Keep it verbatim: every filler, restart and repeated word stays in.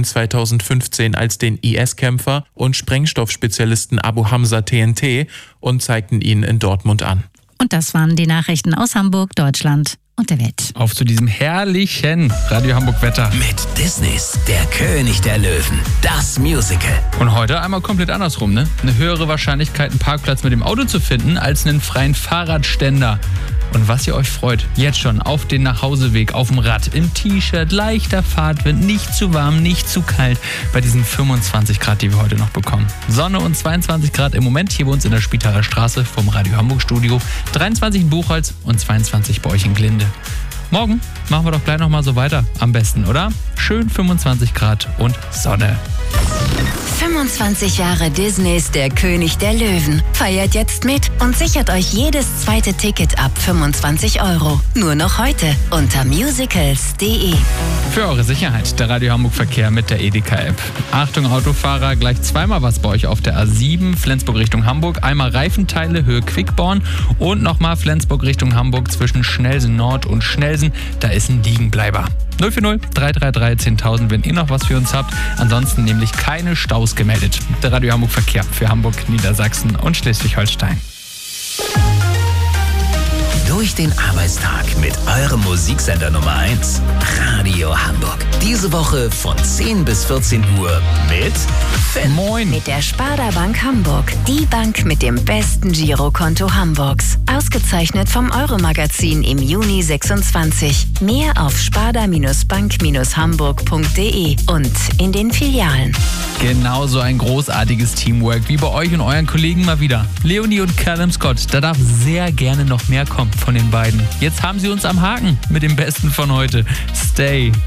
ihn zweitausendfünfzehn als den I S-Kämpfer und Sprengstoffspezialisten Abu Hamza T N T und zeigten ihn in Dortmund an. Und das waren die Nachrichten aus Hamburg, Deutschland und der Welt. Auf zu diesem herrlichen Radio Hamburg Wetter. Mit Disneys Der König der Löwen, das Musical. Und heute einmal komplett andersrum, ne? Eine höhere Wahrscheinlichkeit, einen Parkplatz mit dem Auto zu finden, als einen freien Fahrradständer. Und was ihr euch freut, jetzt schon auf den Nachhauseweg, auf dem Rad, im T-Shirt, leichter Fahrtwind, nicht zu warm, nicht zu kalt, bei diesen fünfundzwanzig Grad, die wir heute noch bekommen. Sonne und zweiundzwanzig Grad im Moment hier bei uns in der Spitaler Straße vom Radio Hamburg Studio, dreiundzwanzig in Buchholz und zweiundzwanzig bei euch in Glinde. Morgen machen wir doch gleich nochmal so weiter, am besten, oder? Schön fünfundzwanzig Grad und Sonne. fünfundzwanzig Jahre Disneys Der König der Löwen. Feiert jetzt mit und sichert euch jedes zweite Ticket ab fünfundzwanzig Euro. Nur noch heute unter musicals punkt de. Für eure Sicherheit der Radio Hamburg Verkehr mit der Edeka-App. Achtung Autofahrer, gleich zweimal was bei euch auf der A sieben, Flensburg Richtung Hamburg. Einmal Reifenteile, Höhe Quickborn und nochmal Flensburg Richtung Hamburg zwischen Schnellsen Nord und Schnellsen. Da ist ein Liegenbleiber. null vier null drei drei drei zehntausend, wenn ihr noch was für uns habt. Ansonsten nämlich keine Staus gemeldet. Der Radio Hamburg Verkehr für Hamburg, Niedersachsen und Schleswig-Holstein. Durch den Arbeitstag mit eurem Musiksender Nummer eins, Radio Hamburg. Diese Woche von zehn bis vierzehn Uhr mit Finn. Moin. Mit der Sparda Bank Hamburg. Die Bank mit dem besten Girokonto Hamburgs. Ausgezeichnet vom Euro-Magazin im Juni sechsundzwanzig. Mehr auf sparda-bank-hamburg punkt de und in den Filialen. Genauso ein großartiges Teamwork wie bei euch und euren Kollegen mal wieder. Leonie und Callum Scott, da darf sehr gerne noch mehr kommen von den beiden. Jetzt haben sie uns am Haken mit dem Besten von heute. Stay.